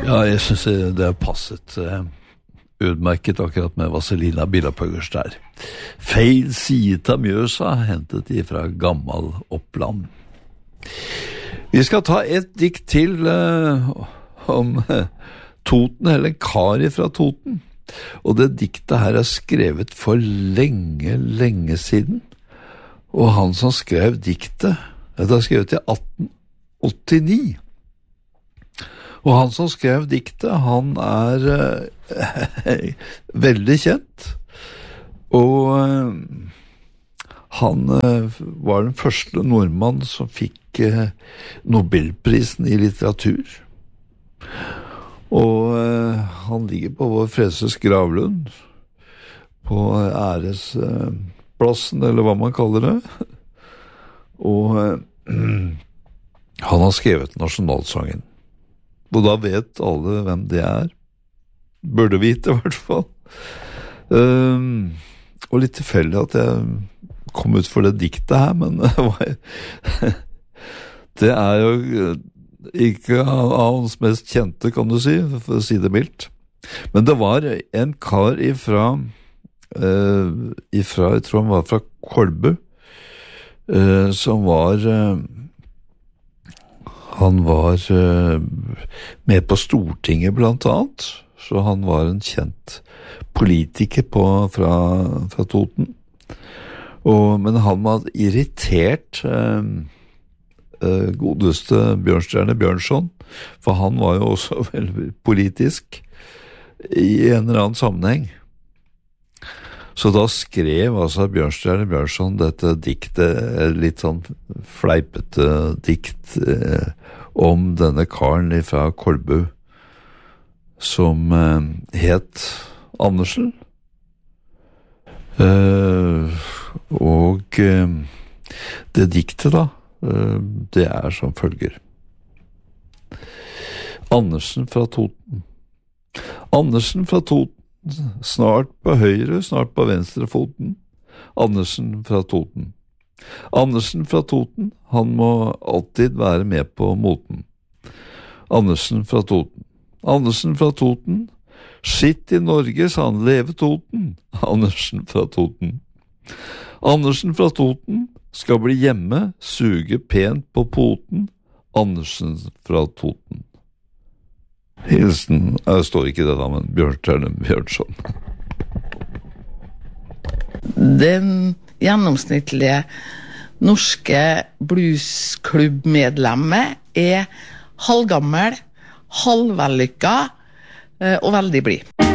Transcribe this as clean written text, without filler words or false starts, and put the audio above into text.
Ja, jeg synes det har passet utmerket akkurat med Vazelina Bilopphøggers der. Feil side av Mjøsa, hentet de fra gammel Oppland. Vi skal ta et dikt til om Toten, eller en kar fra Toten. Og det diktet her skrevet for lenge siden. Og han som skrev diktet, det er skrevet i 1889. Og han som skrev diktet, han veldig kjent. Og han var den første nordmann som fikk Nobelprisen i litteratur. Og han ligger på vår Freses gravlund, på æresplassen, eller hva man kaller det. Og han har skrevet nasjonalsangen. Og da vet alle hvem det er. Burde vite i hvert fall. Og litt tilfeldig at jeg kom ut for det diktet her, men det er jo ikke av hans mest kjente, kan du si, for å si det mildt. Men det var en kar ifra jeg tror han var fra Kolbu, som var han var med på Stortinget blant annet, så han var en kjent politiker fra Toten. Men han var irritert godeste Bjørnstjerne Bjørnson, for han var jo også veldig politisk i en eller annen sammenheng. Så da skrev altså Bjørnstjerne Bjørnson dette diktet, litt sånn fleipete dikt om denne karen fra Kolbu, som het Andersen. Og det diktet da, det som følger. Andersen fra Toten. Andersen fra Toten, snart på høyre, snart på venstre foten. Andersen fra Toten. Andersen fra Toten, han må alltid være med på moten. Andersen fra Toten. Andersen fra Toten, skitt i Norge, sa han, leve Toten. Andersen fra Toten. Andersen fra Toten skal bli hjemme, suge pent på poten. Andersen fra Toten. Hilsen, jeg står ikke det da, men Bjørnstjerne Bjørnson. Den gjennomsnittlige norske bluesklubbmedlemmet halvgammel, halvvellykka og veldig blid.